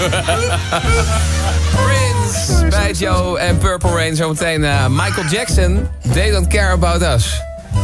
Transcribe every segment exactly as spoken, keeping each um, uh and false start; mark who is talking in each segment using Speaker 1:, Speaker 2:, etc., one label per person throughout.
Speaker 1: Prince bij Joe en Purple Rain. Zometeen uh, Michael Jackson. They don't care about us.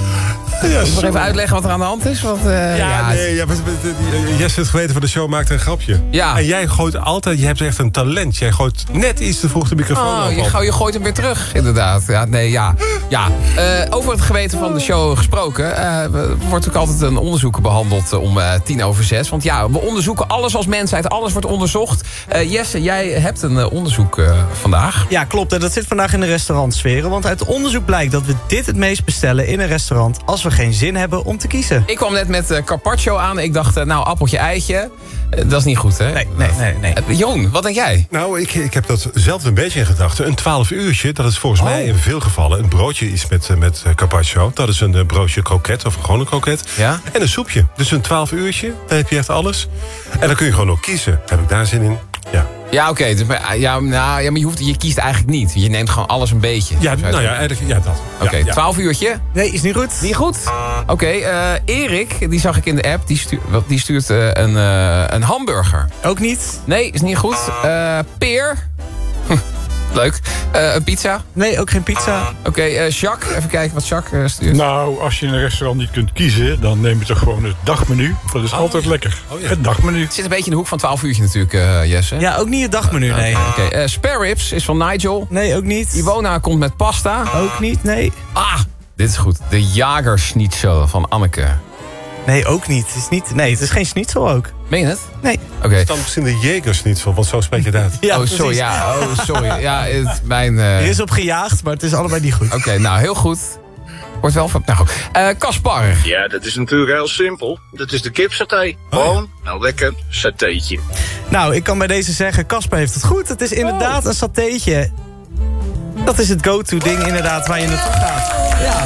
Speaker 1: Ja, ik moet even uitleggen wat er aan de hand is. Want, uh,
Speaker 2: ja,
Speaker 1: ja,
Speaker 2: nee, ja, Jesse, het geweten van de show, maakt een grapje.
Speaker 1: Ja.
Speaker 2: En jij gooit altijd, je hebt echt een talent. Jij gooit net iets te vroeg de microfoon
Speaker 1: oh,
Speaker 2: op.
Speaker 1: Je, gauw, je gooit hem weer terug, inderdaad. Ja, nee, ja. ja. Uh, over het geweten van de show gesproken. Uh, er wordt ook altijd een onderzoek behandeld om uh, tien over zes. Want ja, we onderzoeken alles als mensheid. Alles wordt onderzocht. Uh, Jesse, jij hebt een uh, onderzoek uh, vandaag.
Speaker 3: Ja, klopt. En dat zit vandaag in de restaurantsferen. Want uit onderzoek blijkt dat we dit het meest bestellen in een restaurant als we geen zin hebben om te kiezen.
Speaker 1: Ik kwam net met uh, carpaccio aan. Ik dacht, uh, nou, appeltje, eitje. Uh, dat is niet goed, hè?
Speaker 3: Nee, nee, nee. nee.
Speaker 1: Uh, Joon, wat denk jij?
Speaker 2: Nou, ik, ik heb dat zelf een beetje in gedachten. Een twaalf uurtje, dat is volgens
Speaker 1: oh.
Speaker 2: mij in veel gevallen... een broodje is met, met carpaccio. Dat is een uh, broodje kroket of gewoon een kroket.
Speaker 1: Ja?
Speaker 2: En een soepje. Dus een twaalf uurtje, dan heb je echt alles. En dan kun je gewoon ook kiezen. Heb ik daar zin in? Ja.
Speaker 1: Ja, oké. Okay. Dus, ja, nou, ja, maar je, hoeft, je kiest eigenlijk niet. Je neemt gewoon alles een beetje.
Speaker 2: Ja, nou ja, eigenlijk, ja, dat.
Speaker 1: Oké, okay,
Speaker 2: ja, ja.
Speaker 1: twaalf uurtje.
Speaker 3: Nee, is niet goed.
Speaker 1: Niet goed? Oké, okay, uh, Erik, die zag ik in de app. Die, stuur, die stuurt uh, een, uh, een hamburger.
Speaker 3: Ook niet.
Speaker 1: Nee, is niet goed. Uh, Peer. Leuk. Uh, een pizza.
Speaker 3: Nee, ook geen pizza.
Speaker 1: Oké, okay, uh, Jacques. Even kijken wat Jacques uh, stuurt.
Speaker 4: Nou, als je in een restaurant niet kunt kiezen... dan neem je toch gewoon het dagmenu. Dat is oh. altijd lekker. Oh, ja. Het dagmenu.
Speaker 1: Het zit een beetje in de hoek van twaalf uurtje natuurlijk, uh, Jesse.
Speaker 3: Ja, ook niet het dagmenu, nee.
Speaker 1: Oké, okay. uh, Spare Ribs is van Nigel.
Speaker 3: Nee, ook niet.
Speaker 1: Ivona komt met pasta.
Speaker 3: Ook niet, nee.
Speaker 1: Ah, dit is goed. De Jagerschnitzel van Anneke.
Speaker 3: Nee, ook niet. Het is niet. Nee, het is geen schnitzel ook.
Speaker 1: Meen je het?
Speaker 3: Nee.
Speaker 1: Oké. Okay.
Speaker 2: Dan misschien de Jägersnitzel, want zo spreek je het uit.
Speaker 1: Ja, oh, sorry. Ja, oh, sorry. Ja, het, mijn... Uh...
Speaker 3: Er is op gejaagd, maar het is allebei niet goed.
Speaker 1: Oké, okay, nou, heel goed. Wordt wel van... Nou goed. Uh, Kaspar.
Speaker 5: Ja, dat is natuurlijk heel simpel. Dat is de kipsaté. Gewoon oh. een lekker satéetje.
Speaker 3: Nou, ik kan bij deze zeggen, Kaspar heeft het goed. Het is inderdaad oh. een satéetje. Dat is het go-to ding inderdaad waar je naartoe gaat. Ja.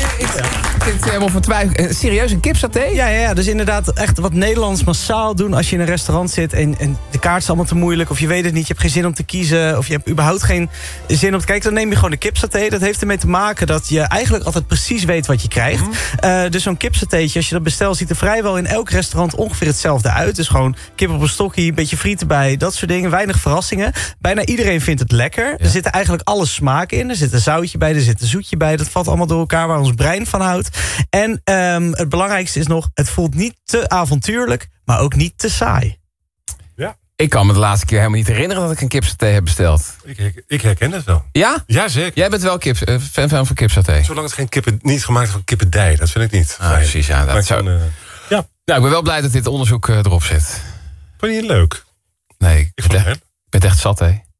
Speaker 1: Ik vind het helemaal van twijfel. Serieus, een kipsaté?
Speaker 3: Ja, ja, ja, dus inderdaad echt wat Nederlands massaal doen als je in een restaurant zit en, en de kaart is allemaal te moeilijk of je weet het niet, je hebt geen zin om te kiezen of je hebt überhaupt geen zin om te kijken, dan neem je gewoon de kipsaté. Dat heeft ermee te maken dat je eigenlijk altijd precies weet wat je krijgt. Mm-hmm. Uh, dus zo'n kipsatéetje, als je dat bestelt, ziet er vrijwel in elk restaurant ongeveer hetzelfde uit. Dus gewoon kip op een stokje, een beetje friet erbij, dat soort dingen. Weinig verrassingen. Bijna iedereen vindt het lekker. Ja. Er zitten eigenlijk alle smaken in. Er zit een zoutje bij, er zit een zoetje bij. Dat valt allemaal door elkaar waar ons brein van houdt. En um, het belangrijkste is nog, het voelt niet te avontuurlijk, maar ook niet te saai.
Speaker 2: Ja.
Speaker 1: Ik kan me de laatste keer helemaal niet herinneren dat ik een kipsaté heb besteld.
Speaker 2: Ik, ik herken het wel.
Speaker 1: Ja?
Speaker 2: Ja, zeker.
Speaker 1: Jij bent wel kip, uh, fan van kipsaté.
Speaker 2: Zolang het geen kippen, niet gemaakt is van kippendij, dat vind ik niet.
Speaker 1: Ah, precies, ja. Dat zou...
Speaker 2: kan, uh, ja.
Speaker 1: Nou, ik ben wel blij dat dit onderzoek uh, erop zit.
Speaker 2: Vond je het leuk?
Speaker 1: Nee, ik,
Speaker 2: ik, vond het
Speaker 1: echt, ik ben echt zat, hè.